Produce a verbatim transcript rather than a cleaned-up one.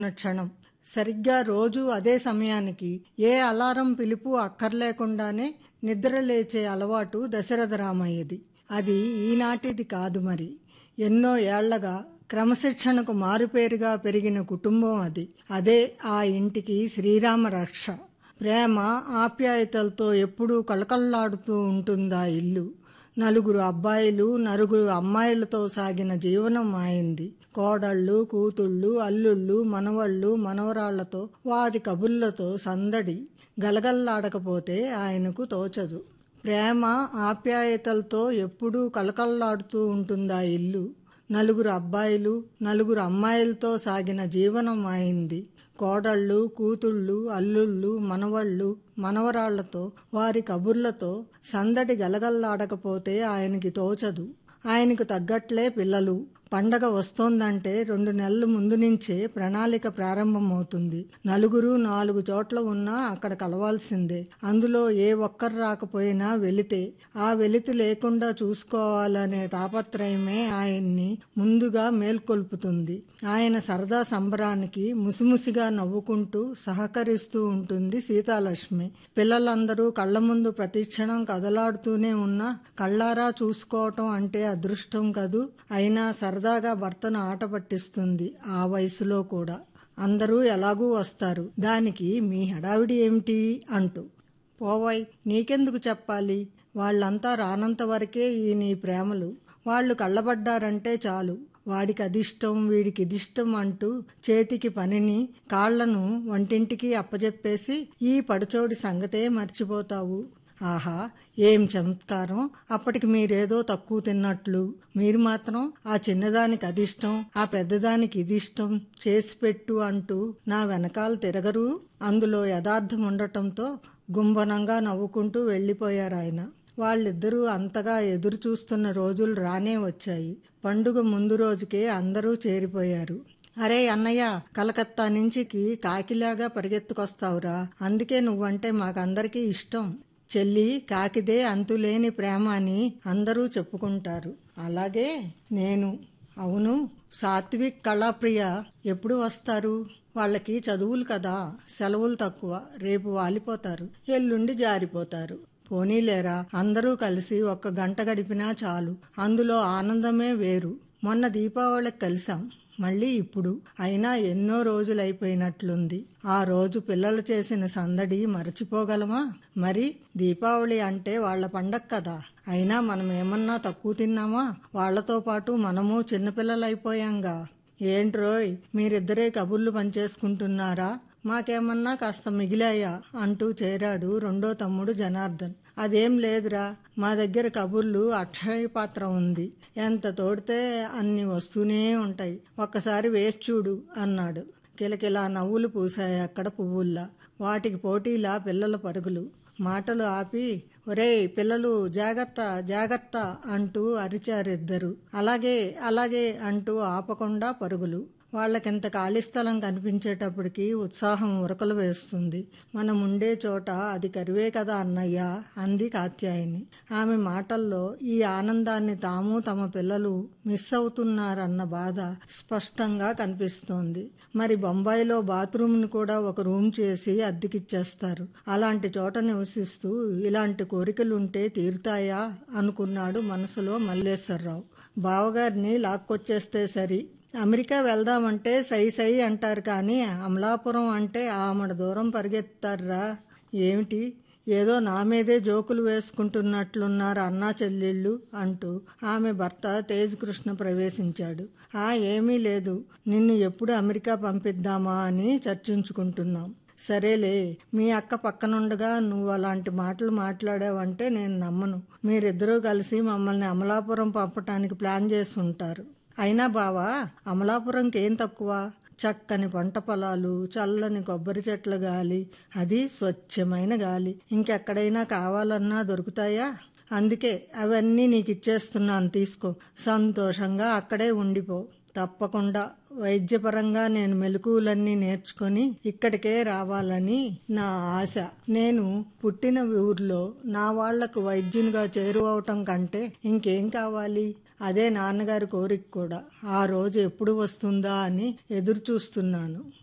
క్షణం. సరిగ్గా రోజూ అదే సమయానికి ఏ అలారం పిలుపు అక్కర్లేకుండానే నిద్రలేచే అలవాటు దశరథరామయ్యది. అది ఈనాటిది కాదు మరి. ఎన్నో ఏళ్లగా క్రమశిక్షణకు మారుపేరుగా పెరిగిన కుటుంబం అది. అదే ఆ ఇంటికి శ్రీరామ రక్ష. ప్రేమ ఆప్యాయతలతో ఎప్పుడూ కళకళలాడుతూ ఉంటుందా ఇల్లు. నలుగురు అబ్బాయిలు నలుగురు అమ్మాయిలతో సాగిన జీవనం అయింది. కోడళ్ళు, కూతుళ్ళు, అల్లుళ్ళు, మనవళ్ళు, మనవరాళ్లతో వారి కబుర్లతో సందడి గలగల్లాడకపోతే ఆయనకు తోచదు. ప్రేమ ఆప్యాయతలతో ఎప్పుడూ కళకళలాడుతూ ఉంటుందా ఇల్లు. నలుగురు అబ్బాయిలు నలుగురు అమ్మాయిలతో సాగిన జీవనం అయింది. కోడళ్ళు, కూతుళ్ళు, అల్లుళ్ళు, మనవళ్ళు, మనవరాళ్లతో వారి కబుర్లతో సందడి గలగల్లాడకపోతే ఆయనకి తోచదు. ఆయనకు తగ్గట్లే పిల్లలు. పండగ వస్తోందంటే రెండు నెలల ముందు నుంచే ప్రణాళిక ప్రారంభమవుతుంది. నలుగురు నాలుగు చోట్ల ఉన్నా అక్కడ కలవాల్సిందే. అందులో ఏ ఒక్కరు రాకపోయినా వెలితే ఆ వెలితి లేకుండా చూసుకోవాలనే తాపత్రయమే ఆయన్ని ముందుగా మేల్కొల్పుతుంది. ఆయన సరదా సంబరానికి ముసిముసిగా నవ్వుకుంటూ సహకరిస్తూ ఉంటుంది సీతాలక్ష్మి. పిల్లలందరూ కళ్ల ముందు ప్రతిక్షణం కదలాడుతూనే ఉన్నా కళ్ళారా చూసుకోవటం అంటే అదృష్టం కదూ. అయినా సరదాగా భర్తను ఆట పట్టిస్తుంది ఆ వయసులో కూడా. అందరూ ఎలాగూ వస్తారు, దానికి మీ హడావిడి ఏమిటి అంటూ. పోవాయ్, నీకెందుకు చెప్పాలి, వాళ్ళంతా రానంత వరకే ఈ నీ ప్రేమలు. వాళ్ళు కళ్ళబడ్డారంటే చాలు, వాడికి అదిష్టం వీడికి ఇదిష్టం అంటూ చేతికి పనిని కాళ్లను వంటింటికి అప్పజెప్పేసి ఈ పడుచోడి సంగతే మర్చిపోతావు. ఆహా, ఏం చమత్కారం. అప్పటికి మీరేదో తక్కువ తిన్నట్లు మీరు మాత్రం ఆ చిన్నదానికి అదిష్టం ఆ పెద్దదానికి ఇదిష్టం చేసి పెట్టు అంటూ నా వెనకాల తిరగరు. అందులో యథార్థం ఉండటంతో గుంభనంగా నవ్వుకుంటూ వెళ్లిపోయారాయన. వాళ్ళిద్దరూ అంతగా ఎదురు చూస్తున్న రోజులు రానే వచ్చాయి. పండుగ ముందు రోజుకే అందరూ చేరిపోయారు. అరే అన్నయ్య, కలకత్తా నుంచి కాకిలాగా పరిగెత్తుకొస్తావురా, అందుకే నువ్వంటే మాకందరికీ ఇష్టం. చెల్లి కాకిదే అంతులేని ప్రేమ అని అందరూ చెప్పుకుంటారు. అలాగే నేను. అవును, సాత్విక్, కళాప్రియ ఎప్పుడు వస్తారు? వాళ్ళకి చదువులు కదా, సెలవులు తక్కువ. రేపు వాలిపోతారు, ఎల్లుండి జారిపోతారు. పోనీలేరా, అందరూ కలిసి ఒక్క గంట గడిపినా చాలు. అందులో ఆనందమే వేరు. మొన్న దీపావళికి కలిసాం, మళ్ళీ ఇప్పుడు. అయినా ఎన్నో రోజులైపోయినట్లుంది. ఆ రోజు పిల్లలు చేసిన సందడి మరచిపోగలమా? మరి దీపావళి అంటే వాళ్ల పండగ కదా. అయినా మనం ఏమన్నా తక్కువ తిన్నామా? వాళ్లతో పాటు మనము చిన్నపిల్లలైపోయాంగా. ఏంట్రోయ్, మీరిద్దరే కబుర్లు పనిచేసుకుంటున్నారా? మాకేమన్నా కాస్త మిగిలాయా అంటూ చేరాడు రెండో తమ్ముడు జనార్దన్. అదేం లేదురా, మా దగ్గర కబుర్లు అక్షయ పాత్ర ఉంది. ఎంత తోడితే అన్ని వస్తూనే ఉంటాయి. ఒక్కసారి వేసి చూడు అన్నాడు. కిలకిలా నవ్వులు పూసాయి అక్కడ పువ్వుల్లా. వాటికి పోటీలా పిల్లల పరుగులు. మాటలు ఆపి, ఒరేయ్ పిల్లలు, జాగ్రత్త జాగ్రత్త అంటూ అరిచారిద్దరు. అలాగే అలాగే అంటూ ఆపకుండా పరుగులు. వాళ్ళకింత ఖాళీ స్థలం కనిపించేటప్పటికి ఉత్సాహం ఉరకలు వేస్తుంది. మనం ఉండే చోట అది కరువే కదా అన్నయ్య అంది కాత్యాయని. ఆమె మాటల్లో ఈ ఆనందాన్ని తాము తమ పిల్లలు మిస్ అవుతున్నారన్న బాధ స్పష్టంగా కనిపిస్తోంది. మరి బొంబాయిలో బాత్రూమ్ని కూడా ఒక రూమ్ చేసి అద్దెకిచ్చేస్తారు. అలాంటి చోట నివసిస్తూ ఇలాంటి కోరికలుంటే తీరుతాయా అనుకున్నాడు మనసులో మల్లేశ్వరరావు. బావగారిని లాక్కొచ్చేస్తే సరి. అమెరికా వెళ్దామంటే సై సై అంటారు కానీ అమలాపురం అంటే ఆమడ దూరం పరిగెత్తారా ఏమిటి? ఏదో నా మీదే జోకులు వేసుకుంటున్నట్లున్నారు అన్నా చెల్లెళ్ళు అంటూ ఆమె భర్త తేజ్ కృష్ణ ప్రవేశించాడు. ఆ ఏమీ లేదు, నిన్ను ఎప్పుడు అమెరికా పంపిద్దామా అని చర్చించుకుంటున్నాం. సరేలే, మీ అక్క పక్కనుండగా నువ్వు అలాంటి మాటలు మాట్లాడావంటే నేను నమ్మను. మీరిద్దరూ కలిసి మమ్మల్ని అమలాపురం పంపటానికి ప్లాన్ చేసి ఉంటారు. అయినా బావా, అమలాపురంకి ఏం తక్కువ? చక్కని పంట పొలాలు, చల్లని కొబ్బరి చెట్ల గాలి, అది స్వచ్ఛమైన గాలి ఇంకెక్కడైనా కావాలన్నా దొరుకుతాయా? అందుకే అవన్నీ నీకు ఇచ్చేస్తున్నాను, తీసుకో. సంతోషంగా అక్కడే ఉండిపో. తప్పకుండా వైద్యపరంగా నేను మెలకువలన్నీ నేర్చుకొని ఇక్కడికే రావాలని నా ఆశ. నేను పుట్టిన ఊర్లో నా వాళ్లకు వైద్యునిగా చేరువవటం కంటే ఇంకేం కావాలి? అదే నాన్నగారి కోరిక కూడా. ఆ రోజు ఎప్పుడు వస్తుందా అని ఎదురు చూస్తున్నాను.